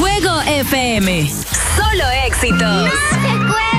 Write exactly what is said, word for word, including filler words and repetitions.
Fuego F M. Solo éxitos. No se cuelgue.